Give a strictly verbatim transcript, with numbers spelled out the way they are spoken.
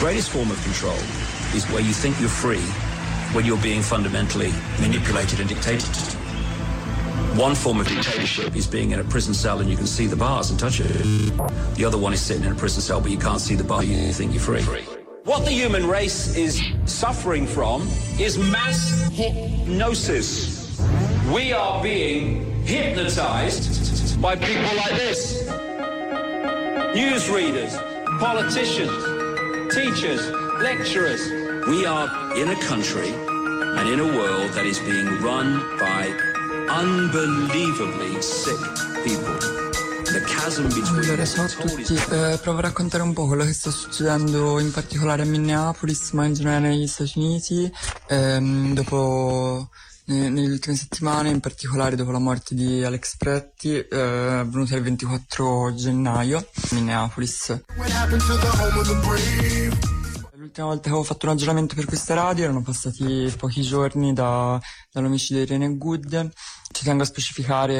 greatest form of control is where you think you're free when you're being fundamentally manipulated and dictated. One form of dictatorship is being in a prison cell and you can see the bars and touch it. The other one is sitting in a prison cell but you can't see the bar, you think you're free. What the human race is suffering from is mass hypnosis. We are being hypnotized by people like this. Newsreaders, politicians, teachers, lecturers. We are in a country and in a world that is being run by unbelievably sick people. The chasm between. Allora, ciao a tutti, eh, provo a raccontare un po' quello che sta succedendo in particolare a Minneapolis, ma in generale negli Stati Uniti, ehm, dopo ne, nelle ultime settimane, in particolare dopo la morte di Alex Pretti, eh, avvenuta il ventiquattro gennaio a Minneapolis. L'ultima volta che avevo fatto un aggiornamento per questa radio erano passati pochi giorni da, dall'omicidio di Irene Good. Ci tengo a specificare